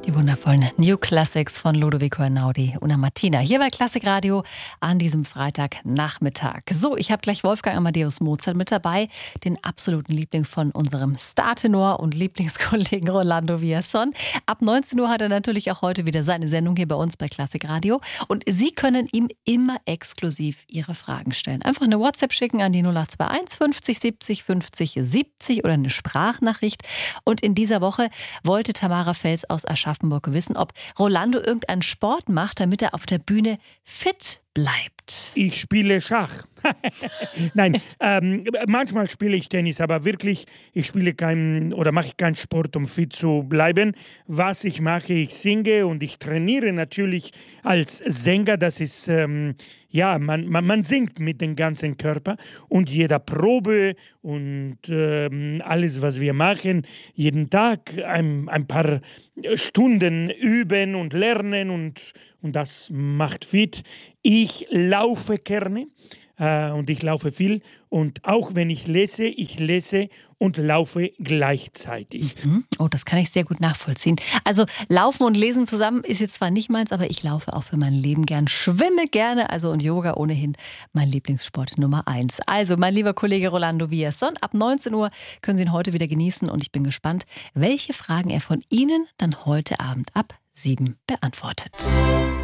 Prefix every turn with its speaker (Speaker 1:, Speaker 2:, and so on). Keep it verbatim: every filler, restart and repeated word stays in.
Speaker 1: Die wundervollen New Classics von Ludovico Einaudi und Martina. Hier bei Klassikradio an diesem Freitagnachmittag. So, ich habe gleich Wolfgang Amadeus Mozart mit dabei, den absoluten Liebling von unserem Startenor und Lieblingskollegen Rolando Villazón. Ab neunzehn Uhr hat er natürlich auch heute wieder seine Sendung hier bei uns bei Klassikradio. Und Sie können ihm immer exklusiv Ihre Fragen stellen. Einfach eine WhatsApp schicken an die null acht zwei eins fünfzig siebzig fünfzig siebzig oder eine Sprachnachricht. Und in dieser Woche wollte Tamara Fels aus Aschaffenburg wissen, ob Rolando irgendeinen Sport macht, damit er auf der Bühne fit bleibt.
Speaker 2: Ich spiele Schach. Nein, ähm, manchmal spiele ich Tennis, aber wirklich, ich spiele keinen oder mache keinen Sport, um fit zu bleiben. Was ich mache, ich singe und ich trainiere natürlich als Sänger. Das ist, ähm, ja, man, man, man singt mit dem ganzen Körper und jeder Probe und ähm, alles, was wir machen, jeden Tag ein, ein paar Stunden üben und lernen und, und das macht fit. Ich laufe gerne. Uh, und ich laufe viel und auch wenn ich lese, ich lese und laufe gleichzeitig.
Speaker 1: Mhm. Oh, das kann ich sehr gut nachvollziehen. Also Laufen und Lesen zusammen ist jetzt zwar nicht meins, aber ich laufe auch für mein Leben gern, schwimme gerne, also und Yoga ohnehin mein Lieblingssport Nummer eins. Also mein lieber Kollege Rolando Villazón, ab neunzehn Uhr können Sie ihn heute wieder genießen und ich bin gespannt, welche Fragen er von Ihnen dann heute Abend ab sieben beantwortet.